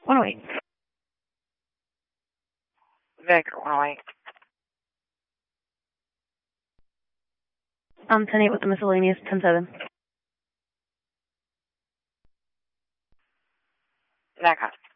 108. Victor, 108. 10-8 with the miscellaneous, 10-7. NACA.